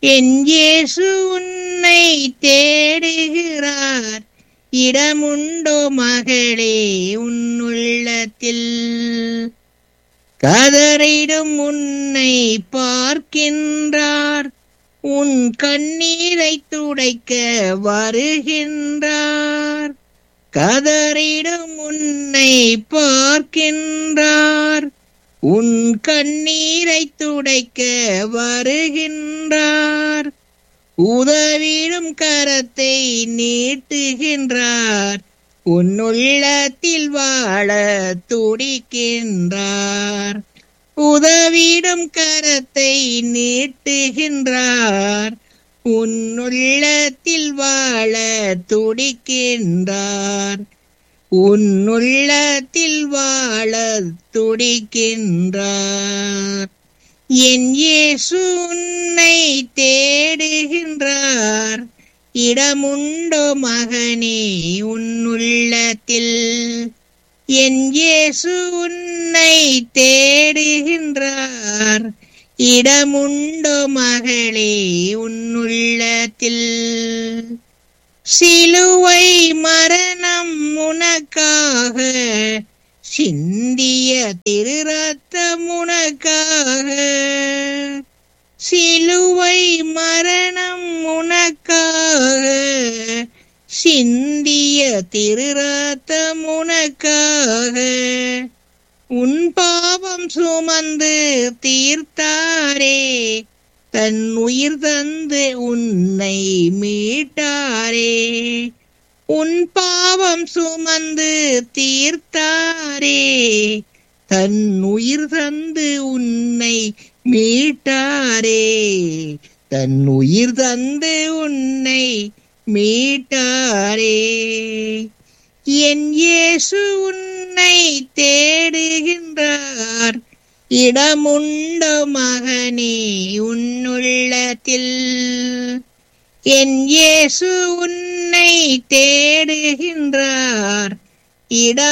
என் இயேசு உன்னை தேடுகிறார். இடமுண்டோ மகளே உன் உள்ளத்தில்? கதறிடும் உன்னை பார்க்கின்றார். உன் கண்ணீரை துடைக்க வருகின்றார். கதறிடும் உன்னை பார்க்கின்றார். உன் கண்ணீரை துடைக்க வருகின்றார். உதவிடும் கரத்தை நீட்டுகின்றார். உன் உள்ளத்தில் வாழ துடிக்கின்றார். உதவிடும் கரத்தை நீட்டுகின்றார். உன் உள்ளத்தில் வாழ துடிக்கின்றார். உன் உள்ளத்தில் வாழ துடிக்கின்றார். என் இயேசு உன்னை தேடுகின்றார். இடமுண்டோ மகனே உன் உள்ளத்தில்? என் இயேசு உன்னை தேடுகின்றார். இடமுண்டோ மகளே உன் உள்ளத்தில்? சிலுவை மரணம் உனக்காக, சிந்திய திரு ரத்தம் உனக்காக. சிலுவை மரணம் உனக்காக, சிந்திய திரு ரத்தம் உனக்காக. உன் பாவம் சுமந்து தீர்த்தாரே, தன் உயிர் தந்து உன்னை மீட்டாரே. உன் பாவம் சுமந்து தீர்த்தாரே, தன் உயிர் தந்து உன்னை மீட்டாரே. தன் உயிர் தந்து உன்னை மீட்டாரே. என் இயேசு உன்னை தேடுகின்றார். இடமுண்டோ மகனே உன் உள்ளத்தில்? என் இயேசு உன்னை தேடுகின்றார். இடம்